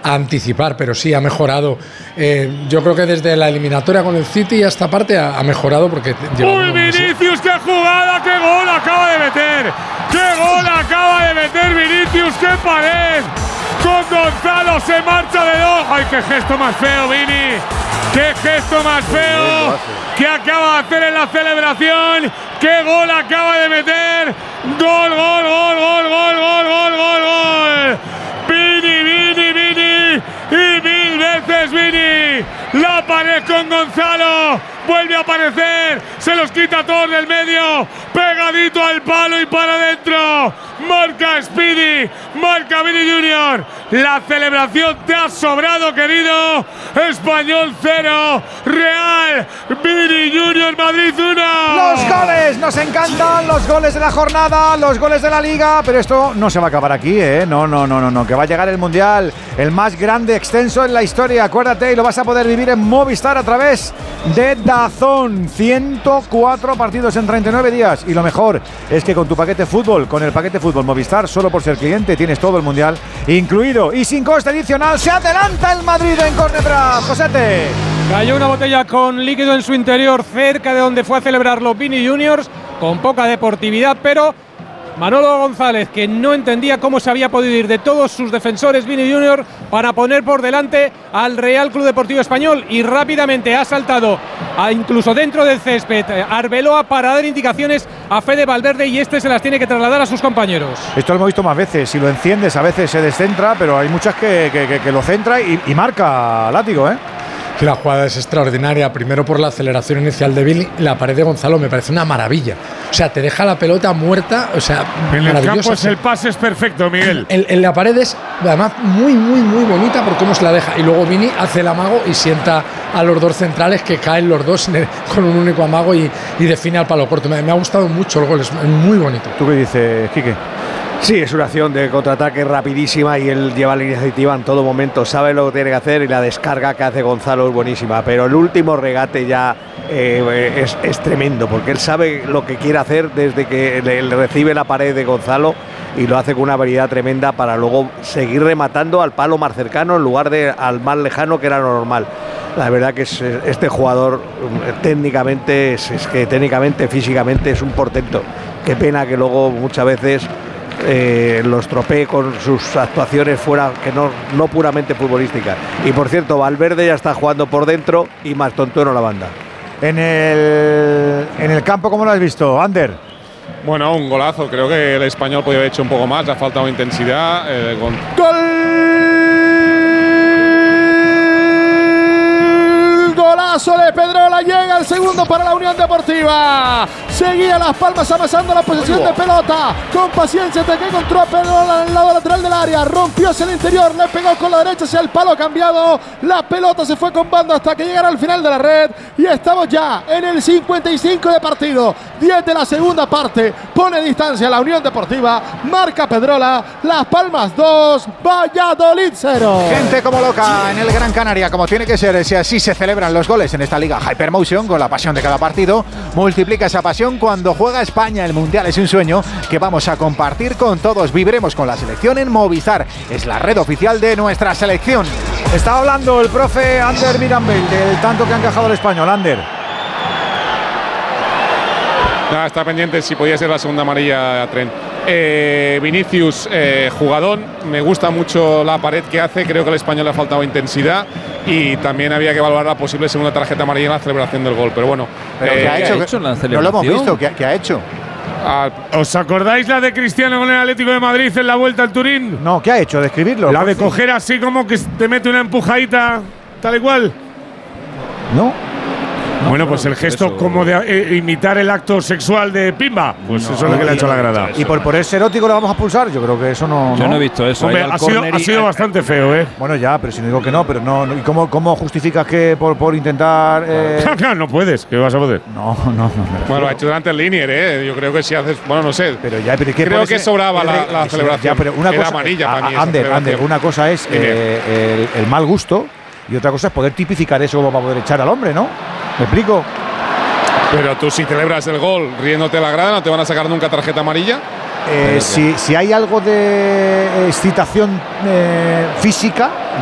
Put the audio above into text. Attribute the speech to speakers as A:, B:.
A: a anticipar, pero sí ha mejorado. Yo creo que desde la eliminatoria con el City a esta parte ha mejorado porque
B: ¡Uy, Vinicius, qué jugada, qué gol acaba de meter! ¡Qué gol acaba de meter Vinicius, qué pared! Con Gonzalo se marcha de dos. ¡Ay, qué gesto más feo, Vini! ¡Qué gesto más feo que acaba de hacer en la celebración! ¡Qué gol acaba de meter! ¡Gol, gol, gol, gol, gol, gol, gol, gol, gol! ¡Vini, Vini, Vini! ¡Y mil veces Vini! ¡La pared con Gonzalo! ¡Vuelve a aparecer! ¡Se los quita todos del medio! ¡Pegadito al palo y para adentro! ¡Marca Speedy! ¡Marca Vini Junior! La celebración te ha sobrado, querido. Español 0, Real Vini Junior Madrid 1.
C: Los goles nos encantan, los goles de la jornada, los goles de la Liga, pero esto no se va a acabar aquí, ¿eh? No, que va a llegar el Mundial, el más grande, extenso en la historia, acuérdate, y lo vas a poder vivir en Movistar a través de DAZN. 104 partidos en 39 días, y lo mejor es que con tu paquete fútbol, con el paquete fútbol Movistar, solo por ser cliente tienes todo el Mundial incluido y sin coste adicional. Se adelanta el Madrid en Cornebra, Josete.
D: Cayó una botella con líquido en su interior cerca de donde fue a celebrarlo Vini Juniors, con poca deportividad, pero Manolo González, que no entendía cómo se había podido ir de todos sus defensores Vini Junior para poner por delante al Real Club Deportivo Español, y rápidamente ha saltado incluso dentro del césped Arbeloa para dar indicaciones a Fede Valverde, y este se las tiene que trasladar a sus compañeros.
C: Esto lo hemos visto más veces, si lo enciendes a veces se descentra, pero hay muchas que lo centra y marca Látigo, ¿eh?
A: La jugada es extraordinaria, primero por la aceleración inicial de Vini. La pared de Gonzalo me parece una maravilla. O sea, te deja la pelota muerta, o sea,
B: en el campo el pase es perfecto, Miguel.
A: En la pared es además muy bonita por cómo se la deja. Y luego Vini hace el amago y sienta a los dos centrales, que caen los dos con un único amago y define al palo corto. Me ha gustado mucho el gol, es muy bonito.
C: ¿Tú qué dices, Quique?
E: Sí, es una acción de contraataque rapidísima y él lleva la iniciativa en todo momento, sabe lo que tiene que hacer, y la descarga que hace Gonzalo es buenísima, pero el último regate ya es tremendo, porque él sabe lo que quiere hacer desde que le recibe la pared de Gonzalo, y lo hace con una habilidad tremenda para luego seguir rematando al palo más cercano en lugar de al más lejano, que era lo normal. La verdad que este jugador técnicamente, físicamente es un portento. Qué pena que luego muchas veces los tropee con sus actuaciones fuera, que no puramente futbolísticas. Y por cierto, Valverde ya está jugando por dentro y más tontueno la banda.
C: En el campo, ¿cómo lo has visto, Ander?
F: Bueno, un golazo. Creo que el Español podía haber hecho un poco más, ha faltado intensidad.
G: Golazo de Pedrola, llega el segundo para la Unión Deportiva. Seguía Las Palmas amasando la posesión de pelota. Con paciencia, que encontró a Pedrola en el lado lateral del área. Rompió hacia el interior, le pegó con la derecha hacia el palo cambiado. La pelota se fue combando hasta que llegara al final de la red. Y estamos ya en el 55 de partido. 10 de la segunda parte. Pone distancia la Unión Deportiva. Marca Pedrola. Las Palmas 2, Valladolid 0.
C: Gente como loca en el Gran Canaria, como tiene que ser, si así se celebran los goles en esta liga Hypermotion, con la pasión de cada partido. Multiplica esa pasión cuando juega España. El Mundial es un sueño que vamos a compartir con todos. Viviremos con la selección en Movistar. Es la red oficial de nuestra selección. Está hablando el profe Ander Mirambell del tanto que ha encajado el Español. Ander.
F: Nada, está pendiente si podía ser la segunda amarilla a Trent. Vinicius, jugadón, me gusta mucho la pared que hace, creo que al Español le ha faltado intensidad, y también había que evaluar la posible segunda tarjeta amarilla en la celebración del gol, pero bueno.
C: ¿Qué ha hecho en la celebración? No lo hemos visto, ¿qué ha hecho?
B: ¿Os acordáis la de Cristiano con el Atlético de Madrid en la Vuelta al Turín?
C: No, ¿qué ha hecho? Describirlo.
B: La de coger así como que te mete una empujadita, tal y cual.
C: No.
B: Bueno, pues el gesto eso, como de imitar el acto sexual de Pimba, pues eso es lo que le ha hecho la grada.
C: ¿Y por ese erótico lo vamos a pulsar? Yo creo que eso no.
D: Yo no he visto eso.
B: Hombre, ha sido bastante feo, ¿eh?
C: Bueno, ya, pero si no digo que no, pero no. ¿Y cómo justificas que por intentar?
B: Claro, no puedes, ¿qué vas a poder?
C: No.
F: Bueno, lo ha hecho delante del Linier, ¿eh? Yo creo que si haces. Bueno, no sé.
C: Pero ya, pero
F: creo que sobraba la celebración.
C: Ya, pero una cosa.
F: Amarilla para mí.
C: Ander, una cosa es el mal gusto y otra cosa es poder tipificar eso como para poder echar al hombre, ¿no? ¿Me explico?
F: Pero tú, si celebras el gol riéndote la grada, ¿no te van a sacar nunca tarjeta amarilla?
C: Si hay algo de excitación física,